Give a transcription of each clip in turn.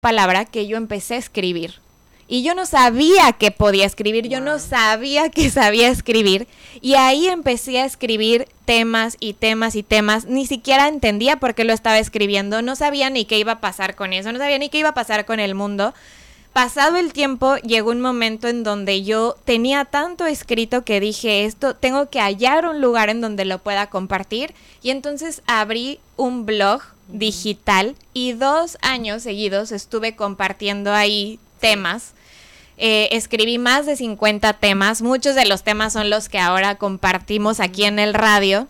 palabra que yo empecé a escribir. Y yo no sabía que podía escribir, yo no sabía que sabía escribir. Y ahí empecé a escribir temas y temas y temas. Ni siquiera entendía por qué lo estaba escribiendo. No sabía ni qué iba a pasar con eso. No sabía ni qué iba a pasar con el mundo. Pasado el tiempo, llegó un momento en donde yo tenía tanto escrito que dije, esto, tengo que hallar un lugar en donde lo pueda compartir. Y entonces abrí un blog digital y 2 años seguidos estuve compartiendo ahí temas. Escribí más de 50 temas, muchos de los temas son los que ahora compartimos aquí en el radio.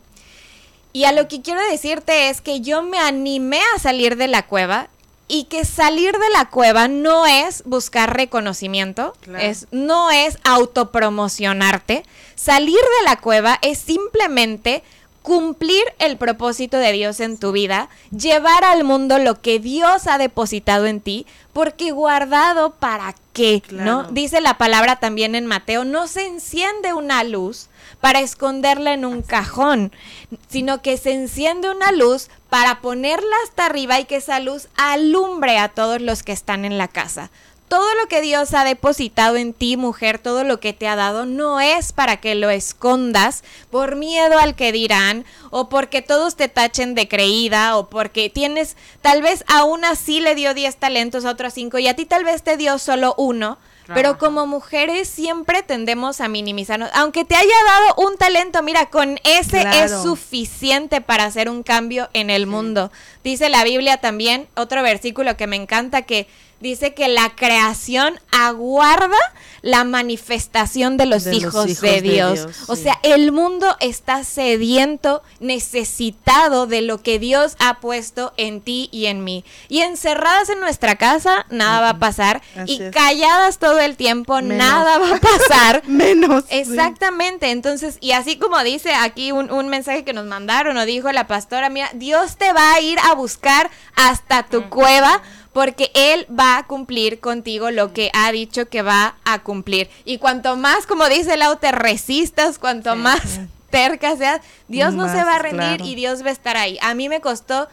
Y a lo que quiero decirte es que yo me animé a salir de la cueva y que salir de la cueva no es buscar reconocimiento, claro. No es autopromocionarte. Salir de la cueva es simplemente cumplir el propósito de Dios en tu vida, llevar al mundo lo que Dios ha depositado en ti, porque guardado para qué, claro. ¿No? Dice la palabra también en Mateo, no se enciende una luz para esconderla en un cajón, sino que se enciende una luz para ponerla hasta arriba y que esa luz alumbre a todos los que están en la casa. Todo lo que Dios ha depositado en ti, mujer, todo lo que te ha dado, no es para que lo escondas por miedo al que dirán, o porque todos te tachen de creída, o porque tienes, tal vez a una sí le dio 10 talentos, a otra 5, y a ti tal vez te dio solo 1, pero como mujeres siempre tendemos a minimizarnos. Aunque te haya dado un talento, mira, con ese es suficiente para hacer un cambio en el mundo. Dice la Biblia también, otro versículo que me encanta, que dice que la creación aguarda la manifestación de los hijos de Dios. O sea, el mundo está sediento, necesitado de lo que Dios ha puesto en ti y en mí. Y encerradas en nuestra casa, nada va a pasar. Así y calladas todo el tiempo, nada va a pasar. Menos. Exactamente. Sí. Entonces, y así como dice aquí un mensaje que nos mandaron, o dijo la pastora, mira, Dios te va a ir a buscar hasta tu cueva, porque Él va a cumplir contigo lo que ha dicho que va a cumplir. Y cuanto más, como dice Lau, te resistas, cuanto más terca seas, Dios no se va a rendir y Dios va a estar ahí. A mí me costó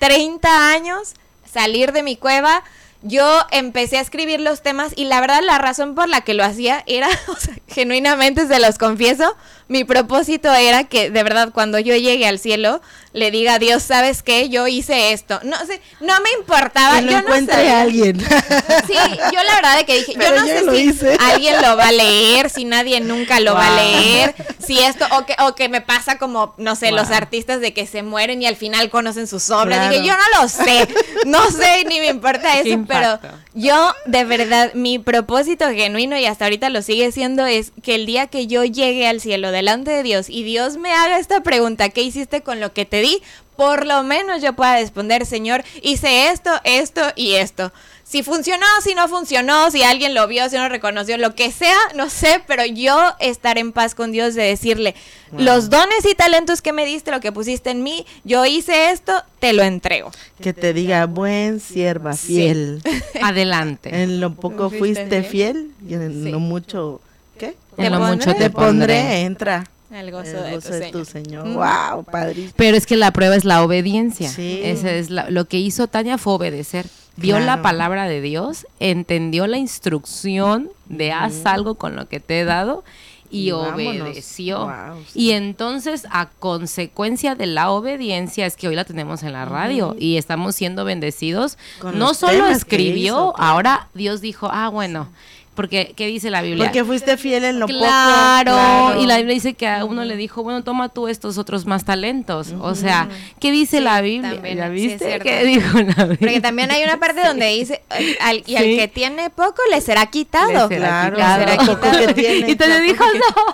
30 años salir de mi cueva. Yo empecé a escribir los temas y la verdad la razón por la que lo hacía era, o sea, genuinamente se los confieso, mi propósito era que de verdad cuando yo llegue al cielo le diga a Dios, ¿sabes qué? Yo hice esto. No sé, no me importaba. Que lo encuentre a alguien. Sí, yo la verdad de que dije, yo no sé si alguien lo va a leer, si nadie nunca lo va a leer, si esto, o que me pasa como, no sé, los artistas de que se mueren y al final conocen sus obras. Dije, yo no lo sé, no sé, ni me importa eso, pero yo de verdad, mi propósito genuino y hasta ahorita lo sigue siendo es que el día que yo llegue al cielo delante de Dios y Dios me haga esta pregunta, ¿qué hiciste con lo que te di? Por lo menos yo pueda responder, Señor, hice esto, esto y esto. Si funcionó, si no funcionó, si alguien lo vio, si no reconoció, lo que sea, no sé, pero yo estar en paz con Dios de decirle, los dones y talentos que me diste, lo que pusiste en mí, yo hice esto, te lo entrego. Que te diga, buen sierva, fiel. Adelante. En lo poco fuiste fiel y en lo mucho, ¿qué? En lo mucho te pondré, entra. El gozo de tu Señor. Wow, padrísimo. Pero es que la prueba es la obediencia. Sí. Ese es lo que hizo Tania fue obedecer. Vio la palabra de Dios, entendió la instrucción de haz algo con lo que te he dado y obedeció. Wow, sí. Y entonces, a consecuencia de la obediencia, es que hoy la tenemos en la radio y estamos siendo bendecidos. Con no solo escribió, ahora Dios dijo, bueno, porque, ¿qué dice la Biblia? Porque fuiste fiel en lo poco. Claro, y la Biblia dice que a uno le dijo, bueno, toma tú estos otros más talentos. O sea, ¿qué dice la Biblia? También, ¿Ya viste? Sí, ¿Qué dijo la Biblia? Porque también hay una parte donde dice, al que tiene poco le será quitado. Le será quitado. Que tiene, y te le dijo,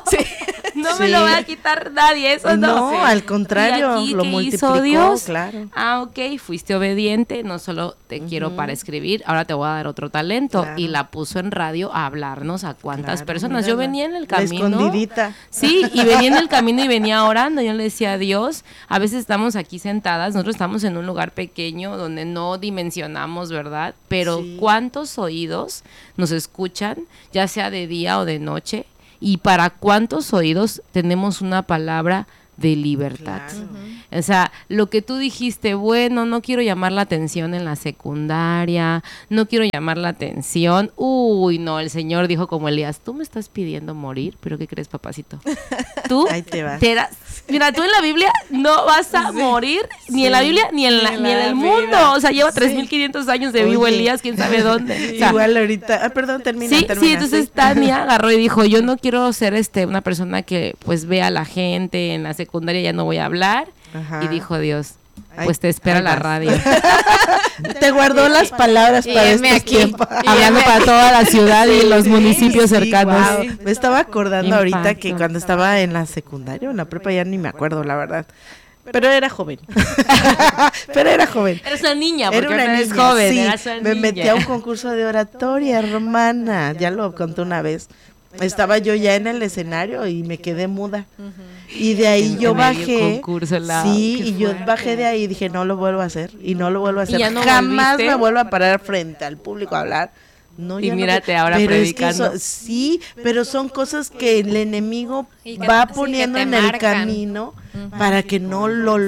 no, no me lo va a quitar nadie, eso no. No, al contrario, y aquí, lo ¿qué multiplicó, hizo Dios? Claro. Ok, fuiste obediente, no solo te quiero para escribir, ahora te voy a dar otro talento. Claro. Y la puso en radio a hablarnos a cuántas personas. Yo venía en el camino. La escondidita. Sí, y venía en el camino y venía orando. Yo le decía a Dios, a veces estamos aquí sentadas, nosotros estamos en un lugar pequeño donde no dimensionamos, ¿verdad? Pero ¿cuántos oídos nos escuchan, ya sea de día o de noche? Y para cuántos oídos tenemos una palabra de libertad. O sea, lo que tú dijiste, bueno, no quiero llamar la atención en la secundaria, no quiero llamar la atención. Uy, no, el Señor dijo como Elías, tú me estás pidiendo morir, pero ¿qué crees, papacito? Tú ahí te vas. Mira, tú en la Biblia no vas a morir, ni en la Biblia, ni en el mundo. O sea, lleva 3,500 años de vivo Elías, quién sabe dónde. O sea, igual ahorita, perdón, termina. Sí, entonces Tania agarró y dijo, yo no quiero ser una persona que pues vea a la gente en la secundaria, ya no voy a hablar. Ajá. Y dijo Dios, pues te espera la radio. Te guardó las palabras para estos tiempos. Hablando para toda la ciudad y los municipios cercanos. Wow. Me estaba acordando ahorita que cuando estaba en la secundaria o en la prepa, ya ni me acuerdo, la verdad. Pero era joven. Eres una niña, porque era una eres niña, joven. Sí, Eras una me niña. metí a un concurso de oratoria romana. Ya lo conté una vez. Estaba yo ya en el escenario y me quedé muda. Y de ahí yo bajé. Y yo bajé de ahí y dije, no lo vuelvo a hacer. Y no lo vuelvo a hacer. Jamás me vuelvo a parar frente al público a hablar. No, y mírate ahora pero predicando. Es que sí, pero son cosas que el enemigo va poniendo en el camino para que no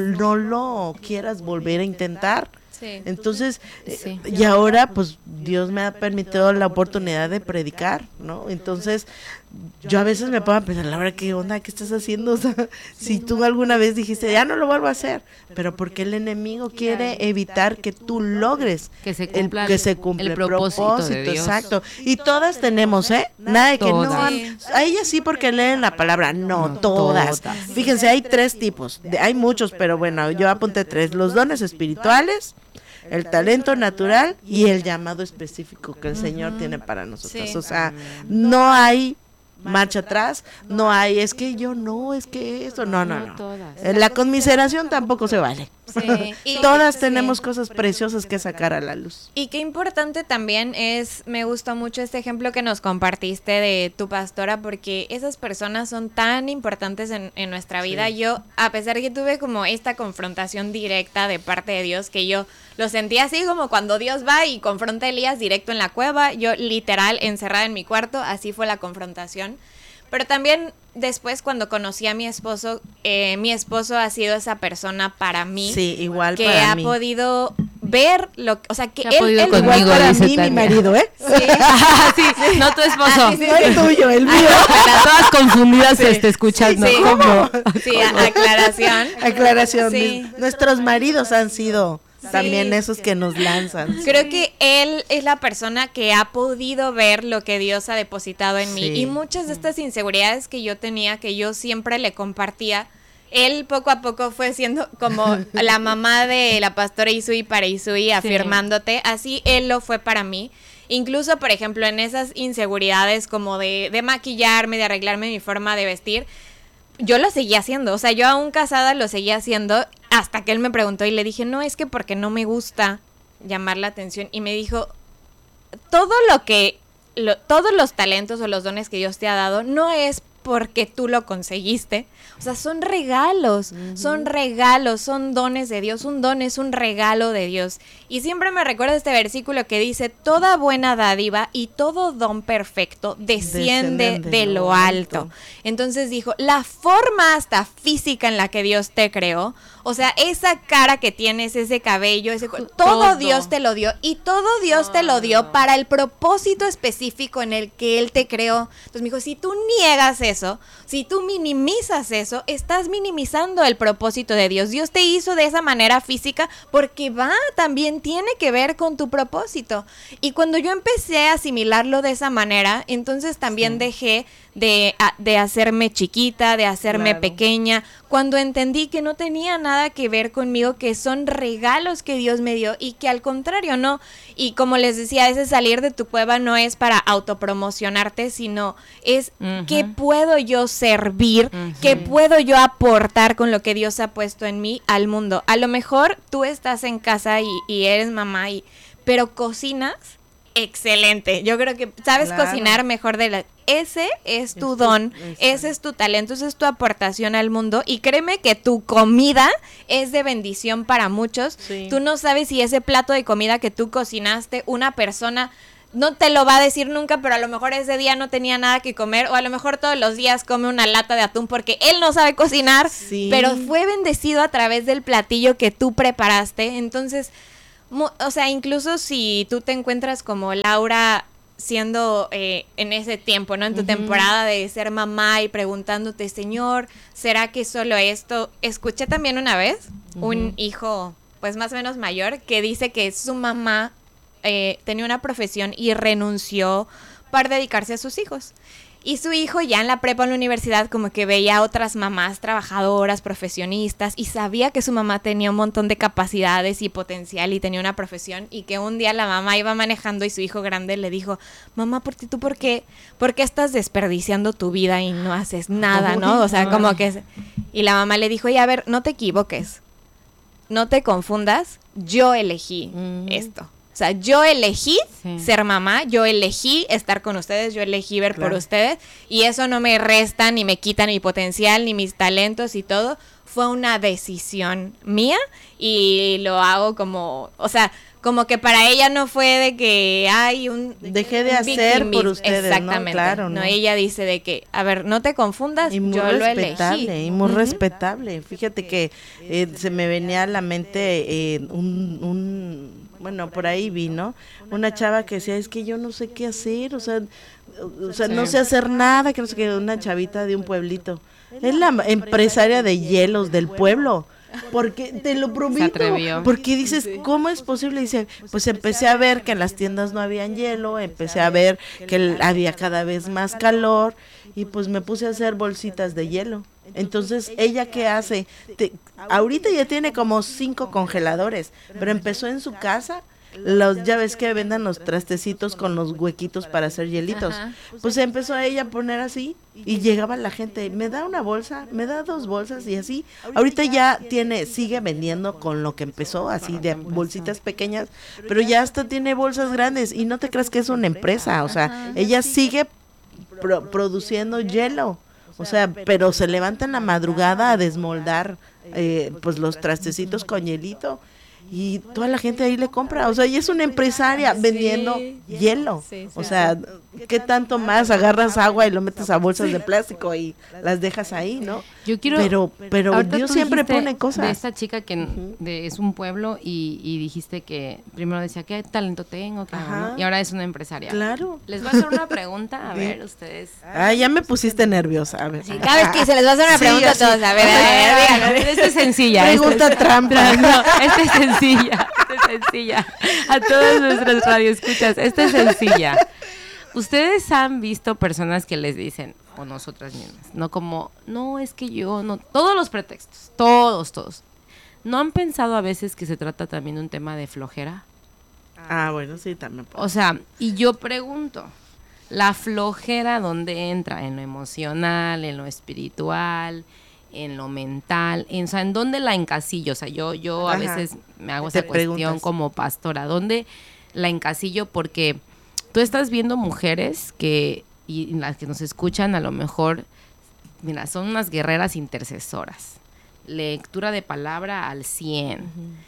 lo quieras volver a intentar. Entonces, y ahora pues Dios me ha permitido la oportunidad de predicar, ¿no? Entonces, yo a veces me pongo a pensar, Laura, ¿qué onda? ¿Qué estás haciendo? O sea, si tú alguna vez dijiste, ya no lo vuelvo a hacer, pero porque el enemigo quiere evitar que tú logres que se cumpla el propósito de Dios. Exacto. Y todas tenemos, nada de que todas. No, a ellas sí porque leen la palabra, no todas. Fíjense, hay 3 tipos, hay muchos, pero bueno, yo apunté 3, los dones espirituales, el talento natural y el llamado específico que el Señor tiene para nosotros. O sea, no hay marcha atrás, no hay, es que yo no, es que eso, no. La conmiseración tampoco se vale. Sí. Todas tenemos cosas preciosas que sacar a la luz. Y qué importante también es, me gustó mucho este ejemplo que nos compartiste de tu pastora, porque esas personas son tan importantes en nuestra vida. Yo, a pesar de que tuve como esta confrontación directa de parte de Dios, que yo lo sentí así como cuando Dios va y confronta a Elías directo en la cueva, yo literal encerrada en mi cuarto, así fue la confrontación. Pero también después cuando conocí a mi esposo ha sido esa persona para mí. Sí, igual que para ha mí. podido ver lo, o sea, que él conmigo, igual para mí, Tania. mi marido, Sí, no tu esposo. No el tuyo, el mío. Todas confundidas escuchando. Sí. ¿Cómo? Sí, Aclaración. Sí. Nuestros maridos han sido también esos que nos lanzan. Creo que él es la persona que ha podido ver lo que Dios ha depositado en mí. Y muchas de estas inseguridades que yo tenía, que yo siempre le compartía, él poco a poco fue siendo como la mamá de la pastora Isui para Isui, afirmándote. Así él lo fue para mí. Incluso, por ejemplo, en esas inseguridades como de maquillarme, de arreglarme mi forma de vestir, yo lo seguía haciendo, o sea, yo aún casada lo seguía haciendo hasta que él me preguntó y le dije, no, es que porque no me gusta llamar la atención. Y me dijo, todos los talentos o los dones que Dios te ha dado no es porque tú lo conseguiste, o sea, son regalos, son dones de Dios, un don es un regalo de Dios. Y siempre me recuerda este versículo que dice, toda buena dádiva y todo don perfecto desciende de lo alto. Entonces dijo, la forma hasta física en la que Dios te creó, o sea, esa cara que tienes, ese cabello, todo Dios te lo dio, y todo Dios te lo dio para el propósito específico en el que Él te creó. Entonces me dijo, si tú niegas eso, si tú minimizas eso, estás minimizando el propósito de Dios. Dios te hizo de esa manera física porque también tiene que ver con tu propósito. Y cuando yo empecé a asimilarlo de esa manera, entonces también dejé de hacerme chiquita, de hacerme pequeña, cuando entendí que no tenía nada que ver conmigo, que son regalos que Dios me dio y que al contrario no. Y como les decía, ese salir de tu cueva no es para autopromocionarte, sino es qué puedo yo servir, qué puedo yo aportar con lo que Dios ha puesto en mí al mundo. A lo mejor tú estás en casa y eres mamá, pero cocinas excelente. Yo creo que sabes cocinar mejor ese es tu don, ese es tu talento, esa es tu aportación al mundo, y créeme que tu comida es de bendición para muchos. Tú no sabes si ese plato de comida que tú cocinaste, una persona no te lo va a decir nunca, pero a lo mejor ese día no tenía nada que comer, o a lo mejor todos los días come una lata de atún porque él no sabe cocinar, pero fue bendecido a través del platillo que tú preparaste. Entonces, o sea, incluso si tú te encuentras como Laura siendo en ese tiempo, ¿no? En tu temporada de ser mamá y preguntándote, Señor, ¿será que solo esto? Escuché también una vez un hijo, pues más o menos mayor, que dice que su mamá tenía una profesión y renunció para dedicarse a sus hijos. Y su hijo ya en la prepa, en la universidad, como que veía a otras mamás trabajadoras, profesionistas, y sabía que su mamá tenía un montón de capacidades y potencial y tenía una profesión, y que un día la mamá iba manejando y su hijo grande le dijo, mamá, ¿tú por qué estás desperdiciando tu vida y no haces nada, no? O sea, como que... Y la mamá le dijo, a ver, no te equivoques, no te confundas, yo elegí esto. O sea, yo elegí ser mamá, yo elegí estar con ustedes, yo elegí ver por ustedes, y eso no me resta ni me quita mi potencial, ni mis talentos y todo. Fue una decisión mía y lo hago como, o sea, como que para ella no fue de que hay dejé de hacer por ustedes, exactamente, ¿no? Claro, no, ella dice de que, a ver, no te confundas, y muy yo lo elegí. Y muy respetable. Fíjate que se me venía a la mente bueno, por ahí vi, ¿no? Una chava que decía, es que yo no sé qué hacer, o sea, no sé hacer nada, que no sé qué, una chavita de un pueblito. Es la empresaria de hielos del pueblo. Porque te lo prometo, porque dices, ¿cómo es posible? Dice, pues empecé a ver que en las tiendas no habían hielo, empecé a ver que había cada vez más calor y pues me puse a hacer bolsitas de hielo. Entonces, ¿ella qué hace? Ahorita ya tiene como 5 congeladores, pero empezó en su casa. Ya ves que vendan los trastecitos con los huequitos para hacer hielitos. Pues empezó ella a poner así y llegaba la gente, me da una bolsa, me da 2 bolsas y así. Ahorita ya sigue vendiendo con lo que empezó, así de bolsitas pequeñas, pero ya hasta tiene bolsas grandes y no te creas que es una empresa, o sea, ella sigue produciendo hielo. O sea, pero se levanta en la madrugada a desmoldar pues los trastecitos con hielito y toda la gente ahí le compra. O sea, ella es una empresaria vendiendo hielo. O sea, ¿qué tanto más? Agarras agua y lo metes a bolsas de plástico y las dejas ahí, ¿no? Yo quiero... Pero Dios siempre pone cosas. De esta chica que es un pueblo y dijiste que primero decía, ¿qué talento tengo? ¿No? Y ahora es una empresaria. Claro. Les voy a hacer una pregunta, a ver, ustedes. Ya me pusiste nerviosa. A ver. Sí, cada vez que se les va a hacer una pregunta a todos. A ver, esta es sencilla. Pregunta trampa. No, esta es sencilla. A todos nuestros radioescuchas, esta es sencilla. Ustedes han visto personas que les dicen, o nosotras mismas, no como, no, es que yo no, todos los pretextos, todos. ¿No han pensado a veces que se trata también de un tema de flojera? Bueno, sí, también. O sea, y yo pregunto, ¿la flojera dónde entra? ¿En lo emocional, en lo espiritual, en lo mental? O sea, ¿en dónde la encasillo? O sea, yo a veces me hago esa cuestión como pastora, ¿dónde la encasillo? Porque tú estás viendo mujeres y las que nos escuchan a lo mejor, mira, son unas guerreras intercesoras, lectura de palabra al 100,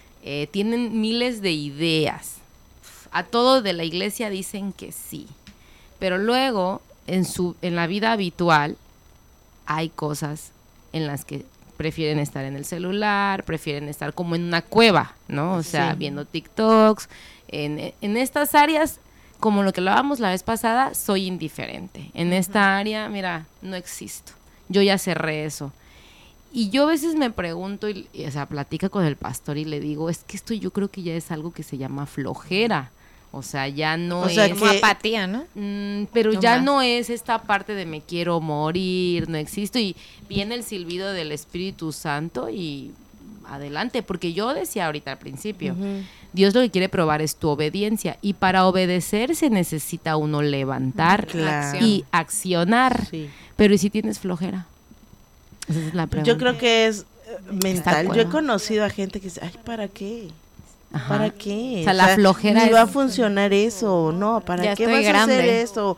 tienen miles de ideas, a todo de la iglesia dicen que sí, pero luego en la vida habitual hay cosas en las que prefieren estar en el celular, prefieren estar como en una cueva, ¿no? O sea, viendo TikToks, en estas áreas, como lo que hablábamos la vez pasada, soy indiferente. En esta área, mira, no existo. Yo ya cerré eso. Y yo a veces me pregunto, o sea, platica con el pastor y le digo, es que esto yo creo que ya es algo que se llama flojera. O sea, ya no es... como apatía, ¿no? Pero no ya más. No es esta parte de me quiero morir, no existo. Y viene el silbido del Espíritu Santo y adelante. Porque yo decía ahorita al principio, Dios lo que quiere probar es tu obediencia. Y para obedecer se necesita uno levantar y accionar. Sí. Pero ¿y si tienes flojera? Esa es la pregunta. Yo creo que es mental. Yo he conocido a gente que dice, ay, ¿para qué? Ajá. ¿Para qué? O sea, la flojera ni va a funcionar eso, no, ¿para qué vas a hacer esto?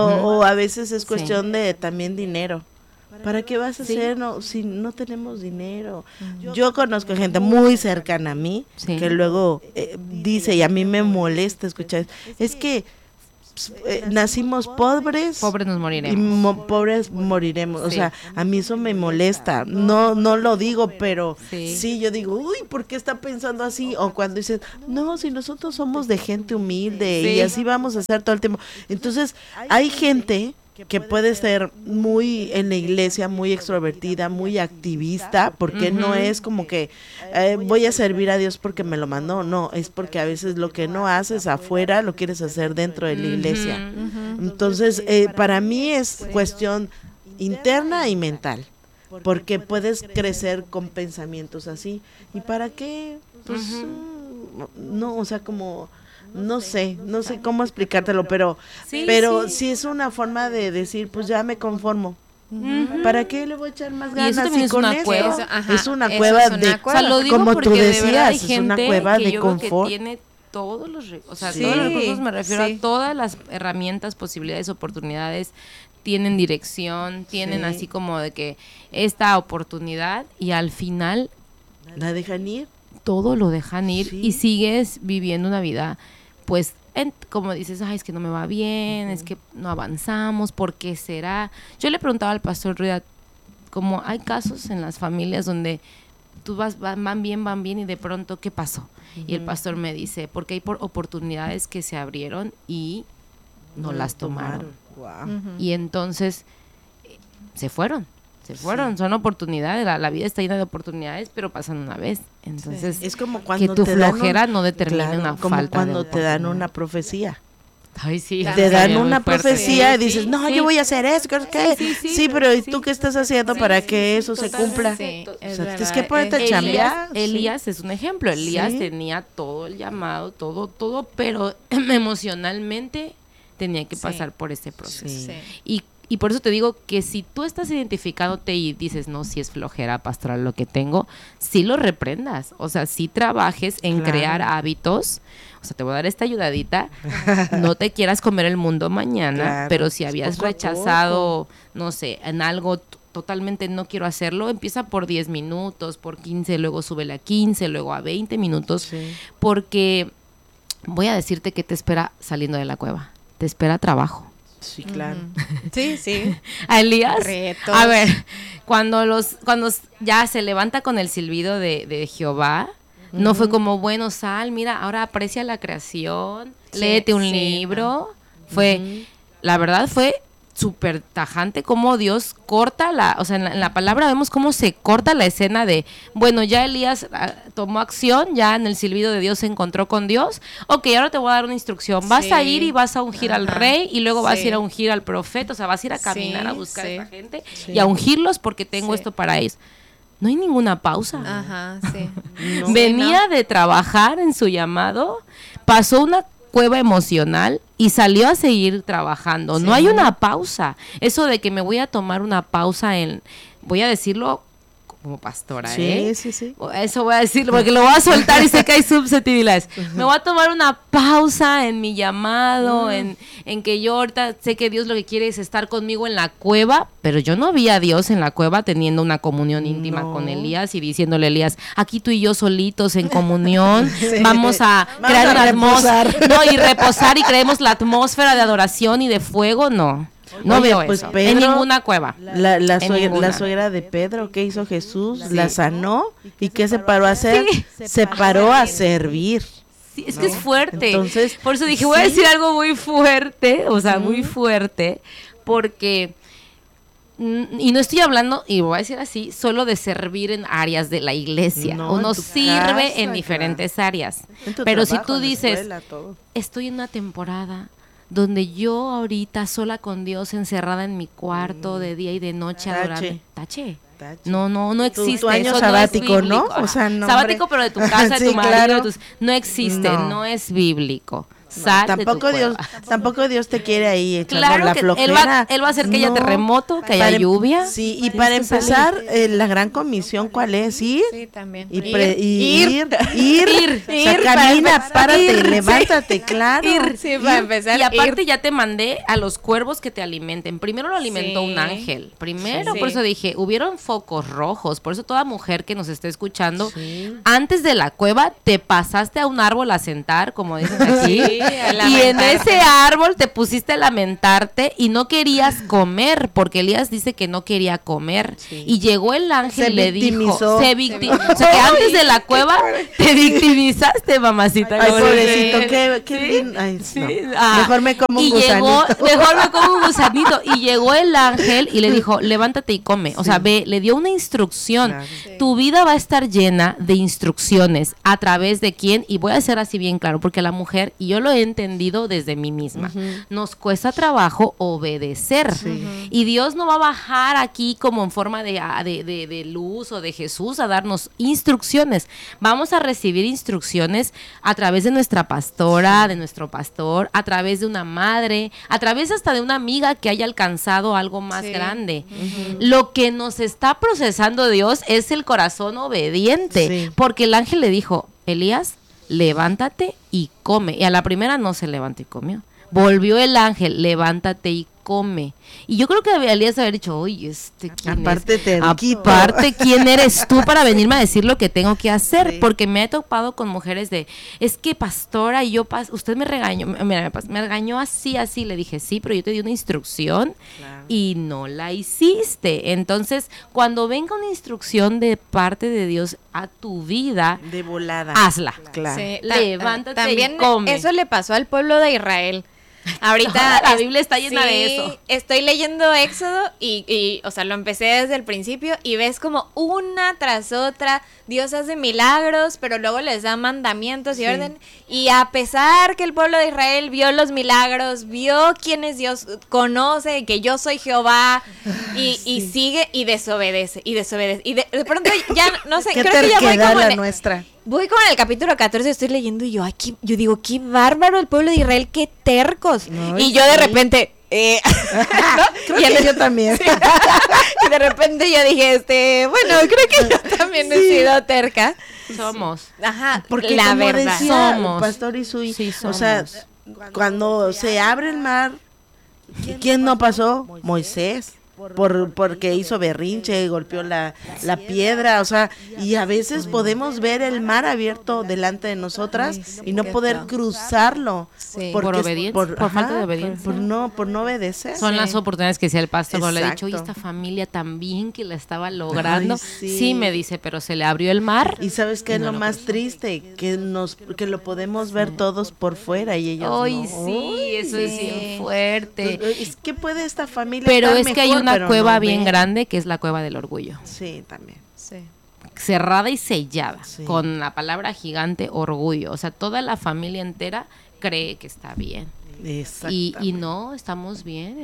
O a veces es cuestión de también dinero. ¿Para qué vas a hacer si no tenemos dinero? Yo conozco gente muy cercana a mí que luego dice, y a mí me molesta escuchar, es que nacimos pobres nos moriremos y pobres moriremos. O sea, a mí eso me molesta. No lo digo, pero sí yo digo, uy, ¿por qué está pensando así? O cuando dices, no, si nosotros somos de gente humilde y así vamos a hacer todo el tiempo. Entonces hay gente que puede ser muy en la iglesia, muy extrovertida, muy activista, porque no es como que voy a servir a Dios porque me lo mandó, no, es porque a veces lo que no haces afuera lo quieres hacer dentro de la iglesia. Entonces, para mí es cuestión interna y mental, porque puedes crecer con pensamientos así. ¿Y para qué? Pues, no, o sea, como... No sé cómo explicártelo, pero sí es una forma de decir, pues ya me conformo. ¿Para qué le voy a echar más ganas? Y eso también es una cueva. Es una cueva de, o sea, lo digo como porque tú decías, hay gente es una cueva que de yo confort. Que tiene todos los, todos los recursos, me refiero a todas las herramientas, posibilidades, oportunidades, tienen dirección, tienen así como de que esta oportunidad y al final la dejan ir. Todo lo dejan ir y sigues viviendo una vida, pues, como dices, ay, es que no me va bien, es que no avanzamos, ¿por qué será? Yo le preguntaba al pastor Rueda, como hay casos en las familias donde tú van bien y de pronto, ¿qué pasó? Y el pastor me dice, porque hay oportunidades que se abrieron y no las tomaron. Y entonces se fueron, son oportunidades, la vida está llena de oportunidades, pero pasan una vez. Entonces, es como cuando que tu flojera no determine una como falta cuando de te dan una profecía. Ay, sí. Te dan una profecía y dices, no, yo voy a hacer eso, ¿qué? Sí, pero ¿y tú qué estás haciendo para que eso se cumpla? O sea, tienes que ponerte a chambear. Elías es un ejemplo. Elías tenía todo el llamado, todo, pero emocionalmente tenía que pasar por ese proceso. Y por eso te digo que si tú estás identificándote y dices, no, si es flojera pastoral lo que tengo, sí lo reprendas. O sea, sí trabajes en crear hábitos. O sea, te voy a dar esta ayudadita. No te quieras comer el mundo mañana, pero si habías rechazado, no sé, en algo totalmente no quiero hacerlo, empieza por 10 minutos, por 15, luego súbele a 15, luego a 20 minutos. Porque voy a decirte que te espera saliendo de la cueva. Te espera trabajo. Sí, claro. Sí. A Elías. Retos. A ver, cuando ya se levanta con el silbido de Jehová, no fue como, bueno, sal, mira, ahora aprecia la creación, léete un libro. La verdad fue súper tajante cómo Dios corta o sea, en la palabra vemos cómo se corta la escena de, bueno, ya Elías tomó acción, ya en el silbido de Dios se encontró con Dios, ok, ahora te voy a dar una instrucción, vas a ir y vas a ungir al rey y luego vas a ir a ungir al profeta, o sea, vas a ir a caminar a buscar a esa gente y a ungirlos porque tengo esto para ellos. No hay ninguna pausa. Venía de trabajar en su llamado, pasó una cueva emocional y salió a seguir trabajando. No hay una pausa. Eso de que me voy a tomar una pausa voy a decirlo como pastora, Sí. Eso voy a decirlo porque lo voy a soltar y sé que hay susceptibilidades. Me voy a tomar una pausa en mi llamado, en que yo ahorita sé que Dios lo que quiere es estar conmigo en la cueva, pero yo no vi a Dios en la cueva teniendo una comunión íntima con Elías y diciéndole a Elías, aquí tú y yo solitos en comunión, vamos a crear una atmósfera, y reposar y creemos la atmósfera de adoración y de fuego, no. No veo pues eso Pedro, en ninguna cueva. La suegra de Pedro, ¿qué hizo Jesús? La sanó. ¿Y qué se paró a hacer? Se paró a servir. Sí, es que es fuerte. Entonces, por eso dije, voy a decir algo muy fuerte, o sea, muy fuerte, porque, y no estoy hablando, y voy a decir así, solo de servir en áreas de la iglesia. Uno sirve en diferentes áreas. Pero si tú dices, escuela, estoy en una temporada donde yo ahorita sola con Dios encerrada en mi cuarto de día y de noche adorando. Tache. No existe. Tu año sabático, ¿no? O sea, no, sabático, pero de tu casa, de tu marido, no existe, no es bíblico. Tampoco Dios te quiere ahí echando la flojera. Él va a hacer que haya terremoto, que haya lluvia. Sí, y para empezar, la gran comisión, ¿cuál es? Ir. Sí, también. Ir. O sea, camina, párate, levántate, claro. Sí, para empezar. Y aparte ya te mandé a los cuervos que te alimenten. Primero lo alimentó un ángel. Por eso dije, hubieron focos rojos. Por eso toda mujer que nos esté escuchando, antes de la cueva te pasaste a un árbol a sentar, como dicen aquí. Y en ese árbol te pusiste a lamentarte y no querías comer, porque Elías dice que no quería comer. Sí. Y llegó el ángel y le dijo, o sea, que antes de la cueva te victimizaste, mamacita. Ay, pobrecito, qué bien. Ay, sí. No. Mejor me como un gusanito. Mejor me como un gusanito. Y llegó el ángel y le dijo, levántate y come. O sea, ve, le dio una instrucción. Claro. Sí. Tu vida va a estar llena de instrucciones. ¿A través de quién? Y voy a ser así bien claro, porque la mujer, y yo lo he entendido desde mí misma, nos cuesta trabajo obedecer. Sí. Y Dios no va a bajar aquí como en forma de luz o de Jesús a darnos instrucciones. Vamos a recibir instrucciones a través de nuestra pastora, de nuestro pastor, a través de una madre, a través hasta de una amiga que haya alcanzado algo más grande. Lo que nos está procesando Dios es el corazón obediente, porque el ángel le dijo, Elías, levántate y come. Y a la primera no se levantó y comió. Volvió el ángel, levántate y come. Y yo creo que Elías haber dicho, oye, ¿quién es? Aparte, ¿quién eres tú para venirme a decir lo que tengo que hacer? Sí. Porque me he topado con mujeres es que pastora, y usted me regañó, me regañó así, le dije, sí, pero yo te di una instrucción y no la hiciste. Entonces, cuando venga una instrucción de parte de Dios a tu vida, de volada, hazla. Claro. Sí, levántate también y come. Eso le pasó al pueblo de Israel. Ahorita la Biblia está llena de eso. Estoy leyendo Éxodo y, o sea, lo empecé desde el principio y ves como una tras otra, Dios hace milagros, pero luego les da mandamientos y orden. Y a pesar que el pueblo de Israel vio los milagros, vio quién es Dios, conoce que yo soy Jehová y sigue y desobedece. Y de pronto ya, no sé, creo que ya voy como nuestra. Voy con el capítulo 14, estoy leyendo y yo digo, qué bárbaro el pueblo de Israel, qué tercos. No, y yo de repente, ¿no? Creo que yo también. Sí. Y de repente yo dije, bueno, creo que yo también he sido terca. Somos. Ajá, porque la verdad somos. Pastor y su hijo. Sí, o sea, cuando se abre el mar, ¿quién no pasó? Moisés. Porque hizo berrinche, golpeó la piedra, o sea, y a veces podemos ver el mar abierto delante de nosotras y no poder cruzarlo por obediencia, por falta de obediencia, por no obedecer. Son las oportunidades que decía el pastor, cuando le he dicho, oye, esta familia también que la estaba logrando. Ay, sí, me dice, pero se le abrió el mar. Y ¿sabes qué es lo más triste? Que lo podemos ver todos por fuera y ellos no. Sí, eso es bien fuerte. Entonces, ¿qué puede esta familia pero estar es que mejor? Hay una cueva bien grande que es la cueva del orgullo. Sí, también. Sí. Cerrada y sellada con la palabra gigante orgullo. O sea, toda la familia entera cree que está bien. Y no, estamos bien.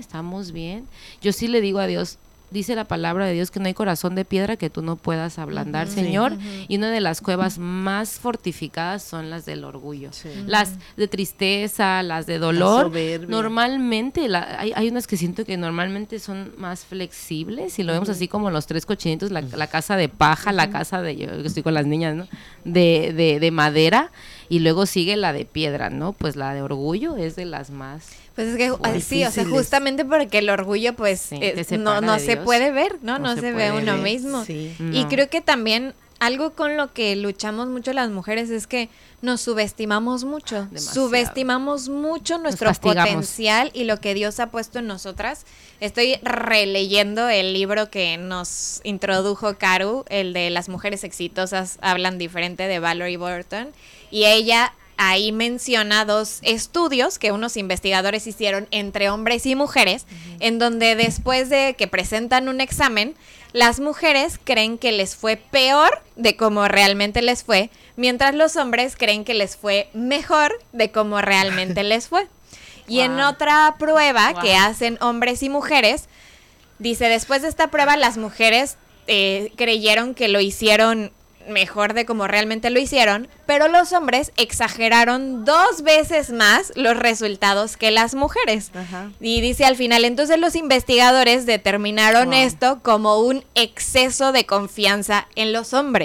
Yo sí le digo a Dios, dice la palabra de Dios que no hay corazón de piedra que tú no puedas ablandar, Señor. Y una de las cuevas más fortificadas son las del orgullo. Las de tristeza, las de dolor. Normalmente, hay unas que siento que normalmente son más flexibles. Y lo vemos así como los tres cochinitos, la casa de paja, la casa de, yo estoy con las niñas, ¿no? De madera. Y luego sigue la de piedra, ¿no? Pues la de orgullo es de las más... Pues es que sí, o sea, justamente porque el orgullo pues no se puede ver, no se ve uno mismo. Sí. Y creo que también algo con lo que luchamos mucho las mujeres es que nos subestimamos mucho. Demasiado. Subestimamos mucho nuestro potencial y lo que Dios ha puesto en nosotras. Estoy releyendo el libro que nos introdujo Caru, el de Las mujeres exitosas hablan diferente, de Valerie Burton, y ella ahí menciona 2 estudios que unos investigadores hicieron entre hombres y mujeres, en donde después de que presentan un examen, las mujeres creen que les fue peor de cómo realmente les fue, mientras los hombres creen que les fue mejor de cómo realmente les fue. Y en otra prueba que hacen hombres y mujeres, dice, después de esta prueba las mujeres creyeron que lo hicieron mejor de como realmente lo hicieron, pero los hombres exageraron 2 veces más los resultados que las mujeres. Ajá. Y dice al final, entonces los investigadores determinaron esto como un exceso de confianza en los hombres.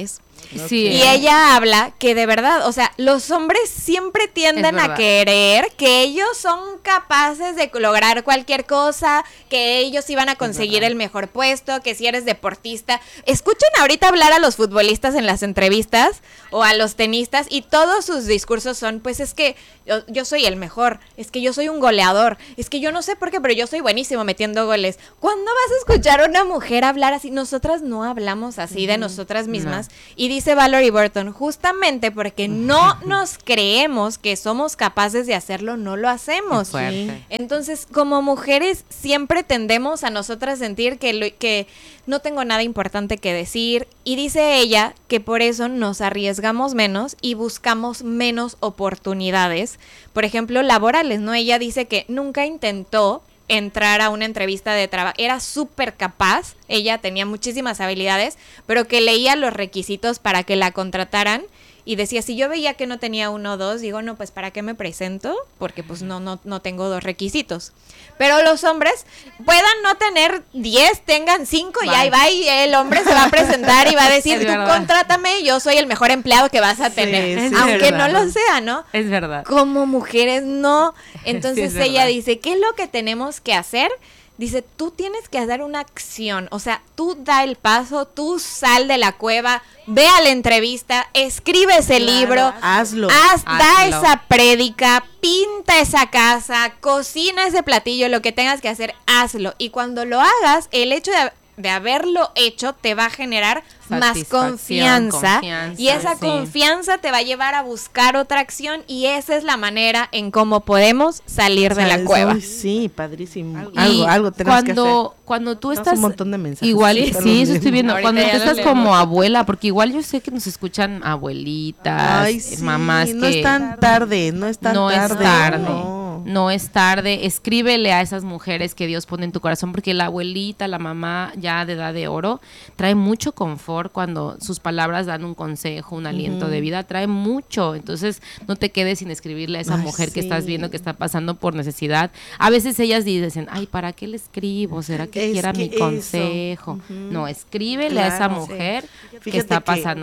Sí. Y ella habla que de verdad, o sea, los hombres siempre tienden a creer que ellos son capaces de lograr cualquier cosa, que ellos iban a conseguir el mejor puesto, que si eres deportista. Escuchen ahorita hablar a los futbolistas en las entrevistas o a los tenistas y todos sus discursos son, pues es que yo soy el mejor, es que yo soy un goleador, es que yo no sé por qué, pero yo soy buenísimo metiendo goles. ¿Cuándo vas a escuchar a una mujer hablar así? Nosotras no hablamos así de nosotras mismas. Y dice Valerie Burton, justamente porque no nos creemos que somos capaces de hacerlo, no lo hacemos. Entonces, como mujeres, siempre tendemos a nosotras sentir que no tengo nada importante que decir. Y dice ella que por eso nos arriesgamos menos y buscamos menos oportunidades. Por ejemplo, laborales, ¿no? Ella dice que nunca intentó entrar a una entrevista de trabajo, era súper capaz, ella tenía muchísimas habilidades, pero que leía los requisitos para que la contrataran y decía, si yo veía que no tenía 1 o 2, digo, no, pues ¿para qué me presento? Porque pues no tengo 2 requisitos. Pero los hombres puedan no tener 10, tengan 5 y ahí va y el hombre se va a presentar y va a decir, tú contrátame, yo soy el mejor empleado que vas a tener, aunque no lo sea, ¿no? Es verdad. Como mujeres no. Entonces ella dice, ¿qué es lo que tenemos que hacer? Dice, tú tienes que dar una acción, o sea, tú da el paso, tú sal de la cueva, ve a la entrevista, escribe ese libro, hazlo. Da esa prédica, pinta esa casa, cocina ese platillo, lo que tengas que hacer, hazlo. Y cuando lo hagas, el hecho de haberlo hecho te va a generar más confianza y esa confianza te va a llevar a buscar otra acción y esa es la manera en cómo podemos salir de la cueva. Sí, padrísimo. Algo tenemos que hacer. Cuando tú estás un montón de mensajes. Igual, sí, eso estoy viendo. Cuando tú estás como abuela, porque igual yo sé que nos escuchan abuelitas, mamás no es tan tarde, no es tarde. No es tarde, escríbele a esas mujeres que Dios pone en tu corazón, porque la abuelita, la mamá ya de edad de oro, trae mucho confort cuando sus palabras dan un consejo, un aliento de vida, trae mucho. Entonces no te quedes sin escribirle a esa mujer que estás viendo que está pasando por necesidad. A veces ellas dicen, ay, ¿para qué le escribo? ¿Será que quiera mi consejo? No, escríbele a esa mujer que está pasando.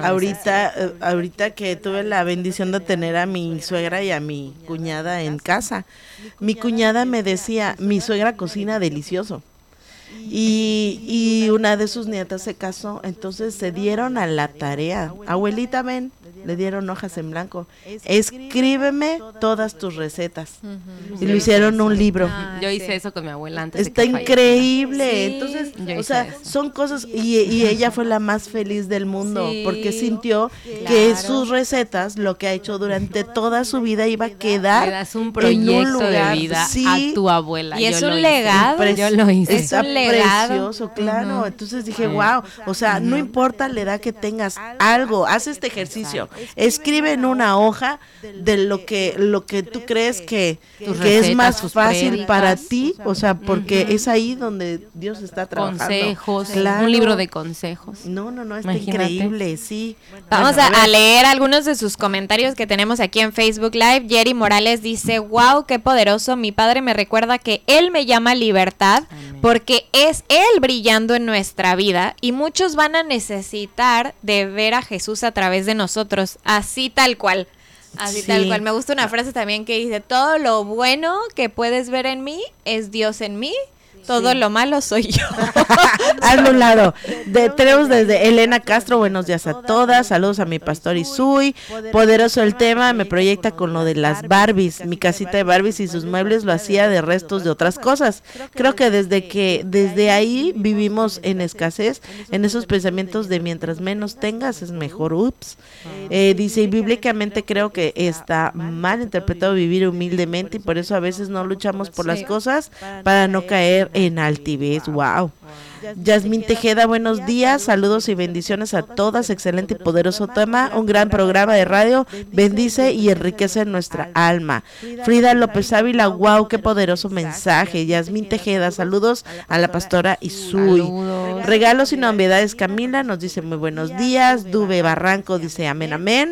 Ahorita que tuve la bendición de tener a mi suegra y a mi cuñada en casa, mi cuñada me decía, mi suegra cocina delicioso. Y una de sus nietas se casó, entonces se dieron a la tarea. Abuelita, ven, le dieron hojas en blanco. Escríbeme todas tus recetas. Y lo hicieron un libro. Yo hice eso con mi abuela antes. Está increíble. Entonces, o sea, son cosas, y ella fue la más feliz del mundo, porque sintió que sus recetas, lo que ha hecho durante toda su vida, iba a quedar. Le das un proyecto de vida a tu abuela. Y es un legado. Yo lo hice. Es un legado. Precioso, claro. Entonces dije, wow, o sea, no importa la edad que tengas, algo, haz este ejercicio. Escribe en una hoja de lo que tú crees que es más fácil para ti, o sea, porque es ahí donde Dios está trabajando. Consejos, un libro de consejos. No, está increíble, sí. Vamos a leer algunos de sus comentarios que tenemos aquí en Facebook Live. Jerry Morales dice, wow, qué poderoso, mi padre me recuerda que él me llama libertad, porque es Él brillando en nuestra vida y muchos van a necesitar de ver a Jesús a través de nosotros, así tal cual. Tal cual. Me gusta una frase también que dice, todo lo bueno que puedes ver en mí es Dios en mí. Todo lo malo soy yo. Al un lado. Tenemos desde Elena Castro, buenos días a todas. Saludos a mi pastor Isui. Poderoso el tema, me proyecta con lo de las Barbies. Mi casita de Barbies y sus muebles lo hacía de restos de otras cosas. Creo que desde ahí vivimos en escasez, en esos pensamientos de mientras menos tengas es mejor. Dice, y bíblicamente creo que está mal interpretado vivir humildemente y por eso a veces no luchamos por las cosas para no caer en altivez. Wow. Yasmín Tejeda, buenos días, saludos y bendiciones a todas, excelente y poderoso tema, un gran programa de radio, bendice y enriquece nuestra alma. Frida López Ávila, wow, qué poderoso mensaje. Yasmín Tejeda, saludos a la pastora Isui. Regalos y novedades, Camila nos dice muy buenos días. Dube Barranco dice amén, amén.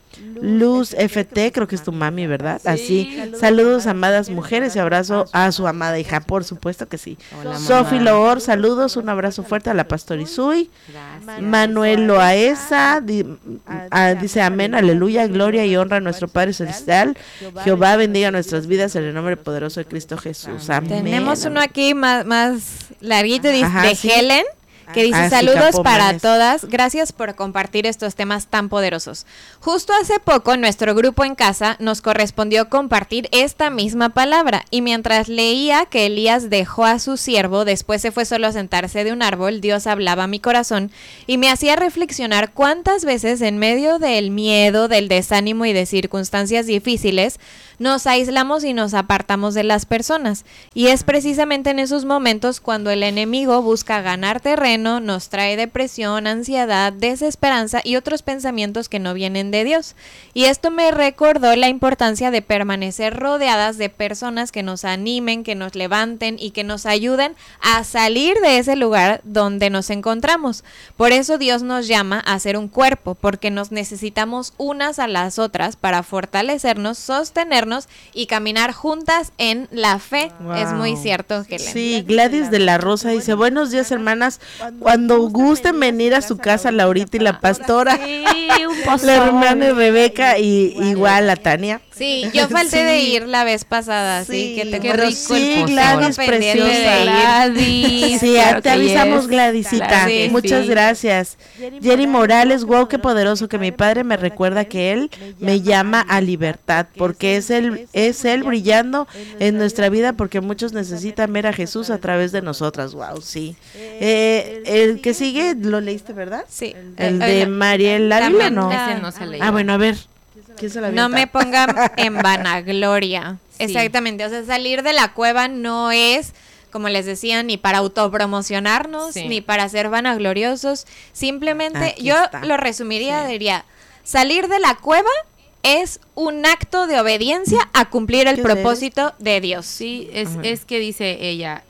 Luz FT, creo que es tu mami, ¿verdad? Así, saludos amadas mujeres y abrazo a su amada hija, por supuesto que sí. Sofi Loor, saludos, un abrazo fuerte a la Pastor Isui. Manuel Loaesa dice amén, aleluya, gloria y honra a nuestro Padre Celestial. Jehová bendiga nuestras vidas en el nombre poderoso de Cristo Jesús. Amén. Tenemos uno aquí más larguito, de Helen, que dice saludos para todas, gracias por compartir estos temas tan poderosos. Justo hace poco nuestro grupo en casa nos correspondió compartir esta misma palabra y mientras leía que Elías dejó a su siervo, después se fue solo a sentarse de un árbol, Dios hablaba a mi corazón y me hacía reflexionar cuántas veces en medio del miedo, del desánimo y de circunstancias difíciles nos aislamos y nos apartamos de las personas. Y es precisamente en esos momentos cuando el enemigo busca ganar terreno, nos trae depresión, ansiedad, desesperanza y otros pensamientos que no vienen de Dios. Y esto me recordó la importancia de permanecer rodeadas de personas que nos animen, que nos levanten y que nos ayuden a salir de ese lugar donde nos encontramos. Por eso Dios nos llama a ser un cuerpo, porque nos necesitamos unas a las otras para fortalecernos, sostenernos y caminar juntas en la fe. Wow. Es muy cierto, Helen. Sí, Gladys de la Rosa dice, buenos días hermanas, cuando gusten venir a su casa Laurita y la pastora, sí, un la hermana Rebeca y igual la Tania. Sí, yo falté de ir la vez pasada, sí, que te qué rico sí, Gladys, preciosa. Gladys. Sí, te avisamos, Gladysita. Sí, muchas gracias. Jerry Morales, wow, qué poderoso que mi padre me recuerda que él me llama a libertad, porque es él brillando en nuestra vida, porque muchos necesitan ver a Jesús a través de nosotras. Wow, sí. El que sigue, ¿lo leíste, verdad? Sí. El de Mariel Ávila, ¿no? Ese no se leyó. Ah, bueno, a ver. No me pongan en vanagloria. Sí. Exactamente, o sea, salir de la cueva no es, como les decía, ni para autopromocionarnos, ni para ser vanagloriosos. Simplemente, yo lo resumiría, diría, salir de la cueva es un acto de obediencia a cumplir el propósito de Dios. Sí, es que dice ella,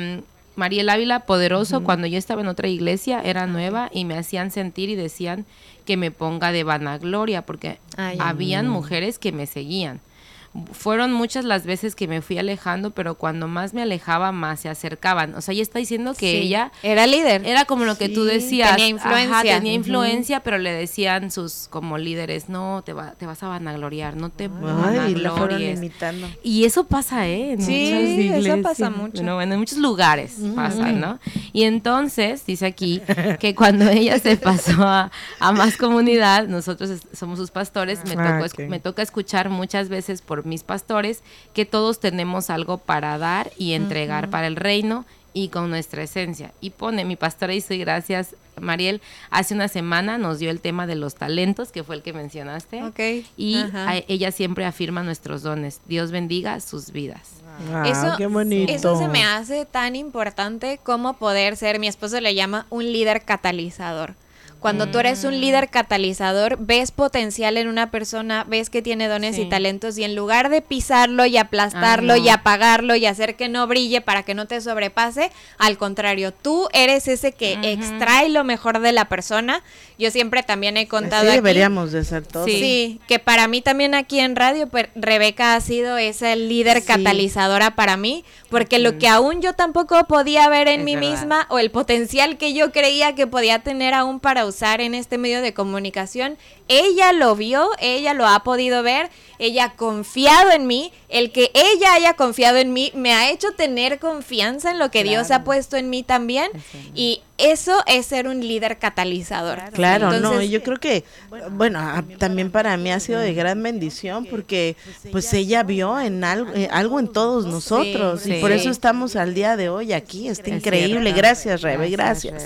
Mariel Ávila, poderoso, cuando yo estaba en otra iglesia, era nueva y me hacían sentir y decían que me ponga de vanagloria, porque habían mujeres que me seguían. Fueron muchas las veces que me fui alejando, pero cuando más me alejaba, más se acercaban. O sea, ella está diciendo que ella era líder. Era como lo que tú decías. Tenía influencia. Ajá, tenía influencia, pero le decían sus como líderes, no, te vas a vanagloriar, no te vanaglories. Y eso pasa, en sí, muchas iglesias. Eso pasa mucho. Bueno, en muchos lugares pasa, ¿no? Y entonces, dice aquí, que cuando ella se pasó a más comunidad, nosotros somos sus pastores, me toca escuchar muchas veces por mis pastores que todos tenemos algo para dar y entregar para el reino y con nuestra esencia. Y pone, mi pastora dice, gracias Mariel, hace una semana nos dio el tema de los talentos, que fue el que mencionaste, y ella siempre afirma nuestros dones. Dios bendiga sus vidas. Qué bonito. Eso se me hace tan importante como poder ser, mi esposo le llama un líder catalizador. Cuando tú eres un líder catalizador, ves potencial en una persona, ves que tiene dones y talentos, y en lugar de pisarlo y aplastarlo y apagarlo y hacer que no brille para que no te sobrepase, al contrario, tú eres ese que extrae lo mejor de la persona. Yo siempre también he contado así deberíamos de ser todos. Sí, que para mí también aquí en radio, pues Rebeca ha sido esa líder catalizadora para mí, porque lo que aún yo tampoco podía ver en mí misma, o el potencial que yo creía que podía tener aún para usar en este medio de comunicación, ella lo vio, ella lo ha podido ver, ella ha confiado en mí. El que ella haya confiado en mí me ha hecho tener confianza en lo que Dios ha puesto en mí también, y eso es ser un líder catalizador. Claro, entonces, yo creo que, bueno, también para mí ha sido de gran bendición, porque pues ella vio en algo en todos nosotros, y por eso estamos al día de hoy aquí. Está increíble. Cierto. Gracias, Rebe, gracias.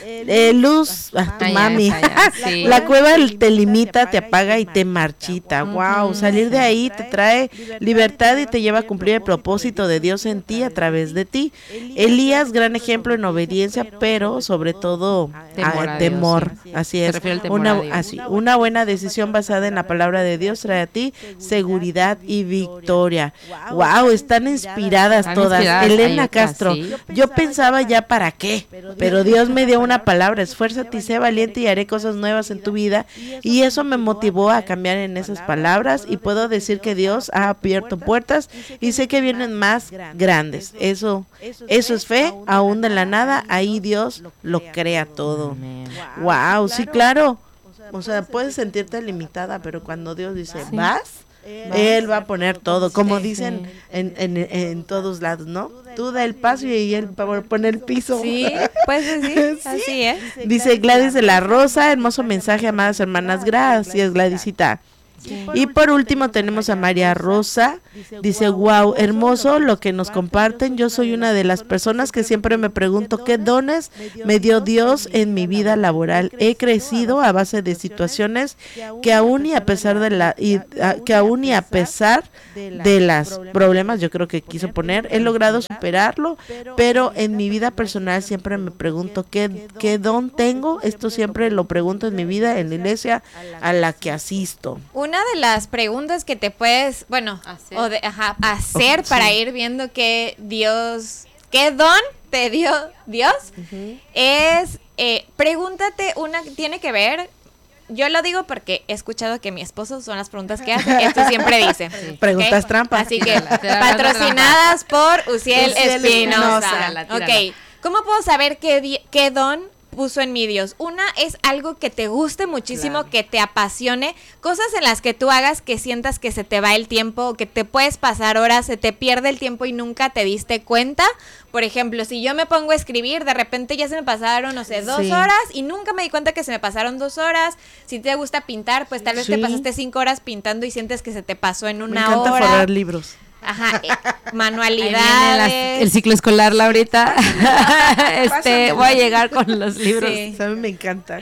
Luz, tu mami. La cueva te limita, te apaga y te marchita. Wow, salir de ahí te trae libertad y te lleva a cumplir el propósito de Dios en ti a través de ti. Elías, gran ejemplo en obediencia, pero pero sobre todo temor. Así es. Una buena decisión basada en la palabra de Dios trae a ti seguridad y victoria. Wow, están inspiradas todas. Elena Castro, ¿sí? Yo pensaba ya para qué, pero Dios me dio una palabra: esfuérzate y sé valiente y haré cosas nuevas en tu vida. Y eso me motivó a cambiar en esas palabras, y puedo decir que Dios ha abierto puertas y sé que vienen más grandes. Eso es fe, aún de la nada, ahí Dios lo crea todo. Wow, sí, claro. O sea, puedes sentirte limitada, pero cuando Dios dice, ¿vas? Él va a poner todo, como dicen en todos lados, ¿no? Tú da el paso y él pone el piso. Sí, pues sí, así es. Dice Gladys de la Rosa: hermoso mensaje, amadas hermanas. Gracias, Gladysita. Y por último tenemos a María Rosa. Dice: wow, hermoso lo que nos comparten. Yo soy una de las personas que siempre me pregunto qué dones me dio Dios en mi vida laboral. He crecido a base de situaciones que aún y a pesar de los problemas, yo creo que quiso poner, he logrado superarlo, pero en mi vida personal siempre me pregunto qué don tengo. Esto siempre lo pregunto en mi vida, en la iglesia a la que asisto. Una de las preguntas que te puedes, hacer para ir viendo qué don te dio Dios, es pregúntate tiene que ver. Yo lo digo porque he escuchado que mi esposo son las preguntas que hace. Esto siempre dice. Preguntas trampas. Así que patrocinadas por Uciel Espinosa. Ok. ¿Cómo puedo saber qué don puso en mí Dios? Una es algo que te guste muchísimo, claro, que te apasione, cosas en las que tú hagas que sientas que se te va el tiempo, o que te puedes pasar horas, se te pierde el tiempo y nunca te diste cuenta. Por ejemplo, si yo me pongo a escribir, de repente ya se me pasaron, 2 horas y nunca me di cuenta que se me pasaron 2 horas. Si te gusta pintar, pues tal vez te pasaste 5 horas pintando y sientes que se te pasó en una hora. Me encanta forrar libros. Ajá, manualidades. El ciclo escolar, Laurita. Voy a llegar con los libros. Sí. A mí me encanta.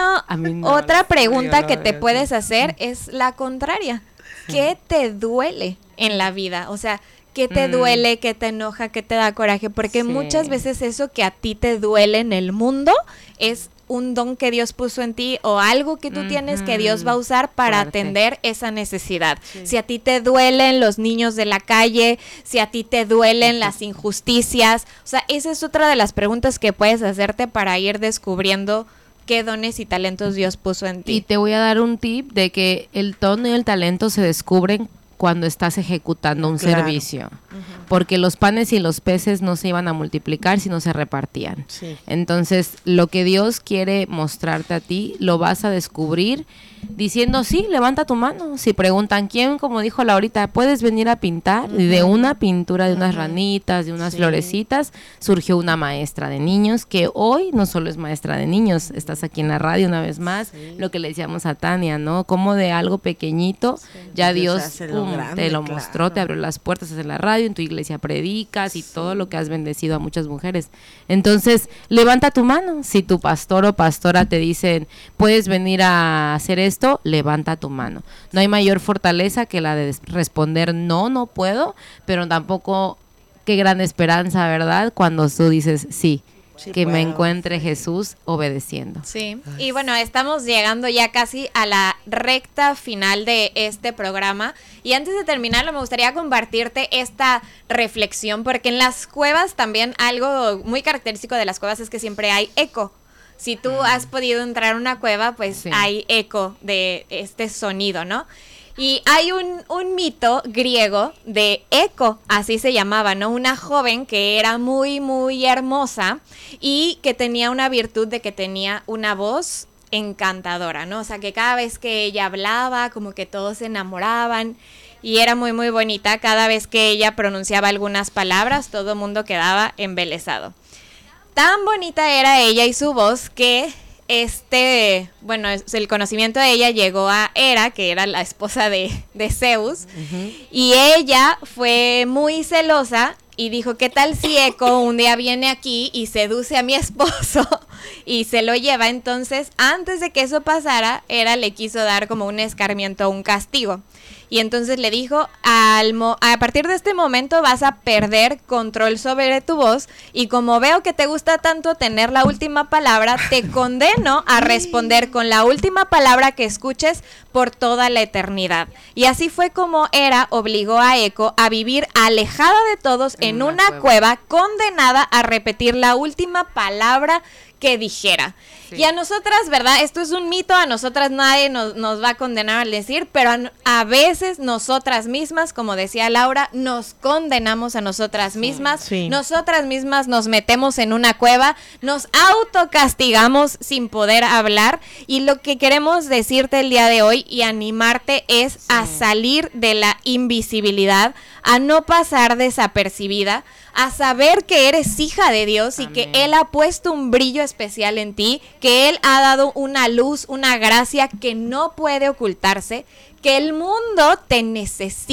Otra pregunta que te puedes hacer es la contraria. ¿Qué te duele en la vida? O sea, ¿qué te duele, qué te enoja, qué te da coraje? Porque muchas veces eso que a ti te duele en el mundo es un don que Dios puso en ti, o algo que tú tienes que Dios va a usar para atender esa necesidad. Sí. Si a ti te duelen los niños de la calle, si a ti te duelen las injusticias, o sea, esa es otra de las preguntas que puedes hacerte para ir descubriendo qué dones y talentos Dios puso en ti. Y te voy a dar un tip de que el don y el talento se descubren cuando estás ejecutando un servicio, porque los panes y los peces no se iban a multiplicar si no se repartían. Sí. Entonces, lo que Dios quiere mostrarte a ti, lo vas a descubrir diciendo, sí, levanta tu mano. Si preguntan, ¿quién, como dijo Laurita, puedes venir a pintar? Y de una pintura de unas ranitas, de unas florecitas, surgió una maestra de niños, que hoy no solo es maestra de niños, estás aquí en la radio una vez más, lo que le decíamos a Tania, ¿no? Como de algo pequeñito, ya Dios te lo mostró, te abrió las puertas hacia la radio, en tu iglesia predicas y todo lo que has bendecido a muchas mujeres. Entonces, levanta tu mano. Si tu pastor o pastora te dicen, puedes venir a hacer esto, levanta tu mano. No hay mayor fortaleza que la de responder no puedo, pero tampoco qué gran esperanza, ¿verdad? Cuando tú dices sí. Que me encuentre Jesús obedeciendo. Sí, y bueno, estamos llegando ya casi a la recta final de este programa, y antes de terminarlo me gustaría compartirte esta reflexión, porque en las cuevas también algo muy característico de las cuevas es que siempre hay eco. Si tú has podido entrar a una cueva, pues hay eco de este sonido, ¿no? Y hay un mito griego de Eco, así se llamaba, ¿no? Una joven que era muy, muy hermosa y que tenía una virtud de que tenía una voz encantadora, ¿no? O sea, que cada vez que ella hablaba, como que todos se enamoraban, y era muy, muy bonita. Cada vez que ella pronunciaba algunas palabras, todo el mundo quedaba embelesado. Tan bonita era ella y su voz que el conocimiento de ella llegó a Hera, que era la esposa de Zeus, y ella fue muy celosa y dijo, ¿qué tal si Eco un día viene aquí y seduce a mi esposo y se lo lleva? Entonces, antes de que eso pasara, Hera le quiso dar como un escarmiento, un castigo. Y entonces le dijo, a partir de este momento vas a perder control sobre tu voz, y como veo que te gusta tanto tener la última palabra, te condeno a responder con la última palabra que escuches por toda la eternidad. Y así fue como Hera obligó a Eco a vivir alejada de todos en una cueva, condenada a repetir la última palabra que dijera. Sí. Y a nosotras, ¿verdad? Esto es un mito, a nosotras nadie nos va a condenar al decir, pero a veces nosotras mismas, como decía Laura, nos condenamos a nosotras mismas, sí. Nosotras mismas nos metemos en una cueva, nos autocastigamos sin poder hablar, y lo que queremos decirte el día de hoy y animarte es a salir de la invisibilidad, a no pasar desapercibida, a saber que eres hija de Dios. Amén. Y que Él ha puesto un brillo especial en ti, que Él ha dado una luz, una gracia que no puede ocultarse, que el mundo te necesita.